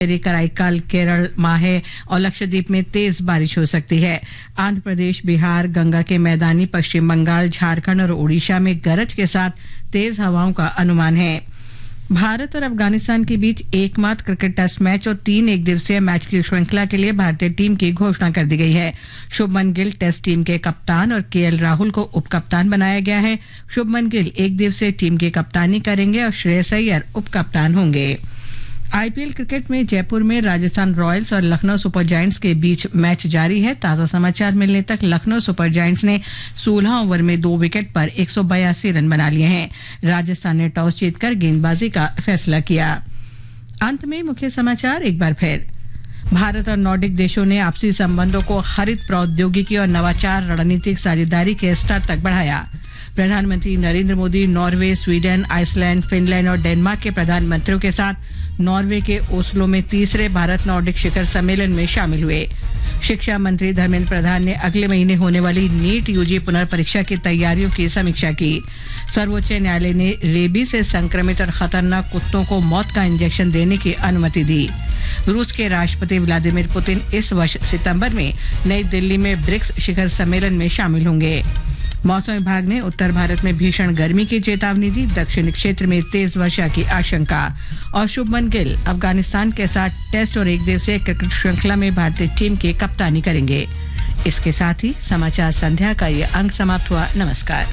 कराईकाल, केरल, माहे और लक्षद्वीप में तेज बारिश हो सकती है। आंध्र प्रदेश, बिहार, गंगा के मैदानी पश्चिम बंगाल, झारखंड और ओडिशा में गरज के साथ तेज हवाओं का अनुमान है। भारत और अफगानिस्तान के बीच एकमात्र क्रिकेट टेस्ट मैच और 3 एक दिवसीय मैच की श्रृंखला के लिए भारतीय टीम की घोषणा कर दी गई है। शुभमन गिल टेस्ट टीम के कप्तान और केएल राहुल को उप कप्तान बनाया गया है। शुभमन गिल एक दिवसीय टीम की कप्तानी करेंगे और श्रेयस अय्यर उप कप्तान होंगे। आईपीएल क्रिकेट में जयपुर में राजस्थान रॉयल्स और लखनऊ सुपर जायंट्स के बीच मैच जारी है। ताजा समाचार मिलने तक लखनऊ सुपर जायंट्स ने 16 ओवर में 2 विकेट पर 182 रन बना लिए हैं। राजस्थान ने टॉस जीतकर गेंदबाजी का फैसला किया। अंत में मुख्य समाचार एक बार फिर। भारत और नॉर्डिक देशों ने आपसी संबंधों को हरित प्रौद्योगिकी और नवाचार रणनीतिक साझेदारी के स्तर तक बढ़ाया। प्रधानमंत्री Narendra Modi Norway, Sweden, Iceland, Finland और डेनमार्क के प्रधानमंत्रियों के साथ नॉर्वे के ओस्लो में तीसरे भारत नॉर्डिक शिखर सम्मेलन में शामिल हुए। शिक्षा मंत्री धर्मेंद्र प्रधान ने अगले महीने होने वाली नीट यूजी पुनर्परीक्षा की तैयारियों की समीक्षा की। सर्वोच्च न्यायालय ने रेबीज से संक्रमित और खतरनाक कुत्तों को मौत का इंजेक्शन देने की अनुमति दी। रूस के राष्ट्रपति व्लादिमीर पुतिन इस वर्ष सितंबर में नई दिल्ली में ब्रिक्स शिखर सम्मेलन में शामिल होंगे। मौसम विभाग ने उत्तर भारत में भीषण गर्मी की चेतावनी दी। दक्षिणी क्षेत्र में तेज वर्षा की आशंका। और शुभमन गिल अफगानिस्तान के साथ टेस्ट और एक दिवसीय क्रिकेट श्रृंखला में भारतीय टीम की कप्तानी करेंगे। इसके साथ ही समाचार संध्या का ये अंक समाप्त हुआ। नमस्कार।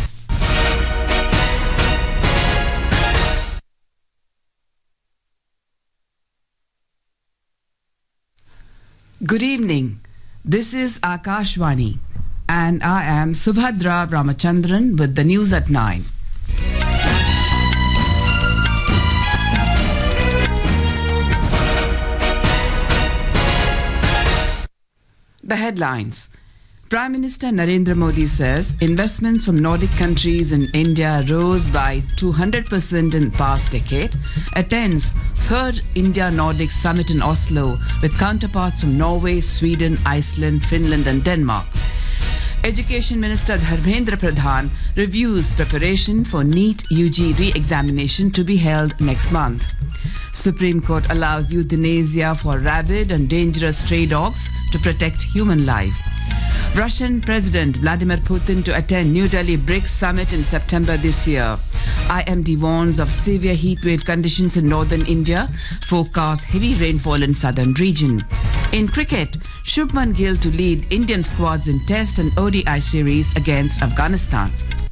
Good evening. This is Akashvani. And I am Subhadra Ramachandran with the news at 9. The headlines. Prime Minister Narendra Modi says investments from Nordic countries in India rose by 200% in the past decade, attends 3rd India-Nordic Summit in Oslo with counterparts from Norway, Sweden, Iceland, Finland and Denmark. Education Minister Dharmendra Pradhan reviews preparation for NEET UG re-examination to be held next month. Supreme Court allows euthanasia for rabid and dangerous stray dogs to protect human life. Russian President Vladimir Putin to attend New Delhi BRICS summit in September this year. IMD warns of severe heat wave conditions in northern India, forecasts heavy rainfall in southern region. In cricket, Shubman Gill to lead Indian squads in Test and ODI series against Afghanistan.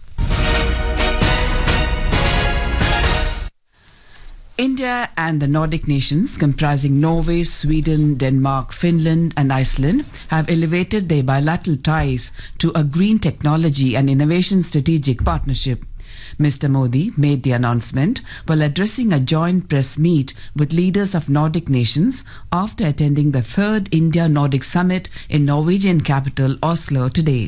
India and the Nordic nations, comprising Norway, Sweden, Denmark, Finland and Iceland, have elevated their bilateral ties to a green technology and innovation strategic partnership. Mr. Modi made the announcement while addressing a joint press meet with leaders of Nordic nations after attending the 3rd India-Nordic Summit in Norwegian capital Oslo today.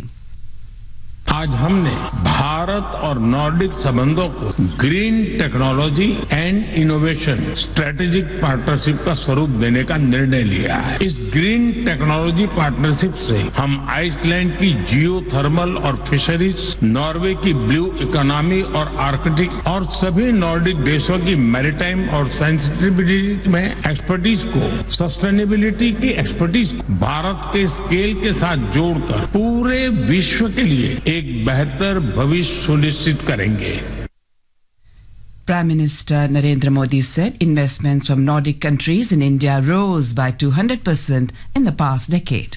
आज हमने भारत और Nordic संबंधों को green technology and innovation strategic partnership का स्वरूप देने का निर्णय लिया है। इस ग्रीन टेक्नोलॉजी पार्टनरशिप से हम आइसलैंड की जियो थर्मल और फिशरीज, नॉर्वे की ब्लू इकोनॉमी और आर्कटिक और सभी नॉर्डिक देशों की मैरीटाइम और सेंसिटिविटी में एक्सपर्टीज को, सस्टेनेबिलिटी की एक्सपर्टीज को भारत के स्केल के साथ जोड़कर पूरे विश्व के लिए एक बेहतर भविष्य सुनिश्चित करेंगे। Prime Minister Narendra Modi said investments from Nordic countries in India rose by 200% in the past decade.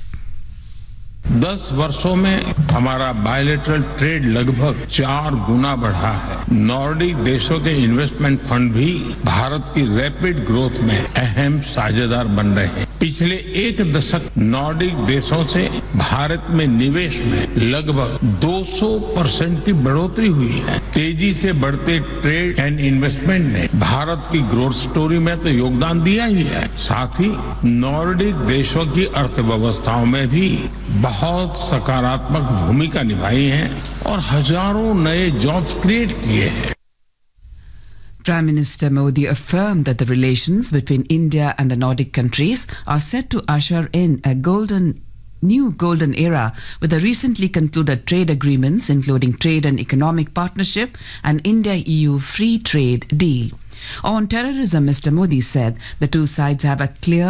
10 वर्षों में हमारा बायलैटरल ट्रेड लगभग 4 गुना बढ़ा है। नॉर्डिक देशों के इन्वेस्टमेंट फंड भी भारत की रैपिड ग्रोथ में अहम साझेदार बन रहे हैं। पिछले 1 दशक नॉर्डिक देशों से भारत में निवेश में लगभग 200% की बढ़ोतरी हुई है। तेजी से बढ़ते ट्रेड एंड इन्वेस्टमेंट ने भारत की ग्रोथ स्टोरी में तो योगदान दिया ही है, साथ ही नॉर्डिक देशों की अर्थव्यवस्थाओं में भी बहुत सकारात्मक भूमिका निभाई है और हजारों नए जॉब्स क्रिएट किए हैं। Prime Minister Modi affirmed that the relations between India and the Nordic countries are set to usher in a new golden era with the recently concluded trade agreements, including trade and economic partnership and India-EU free trade deal. On terrorism, Mr. Modi said the two sides have a clear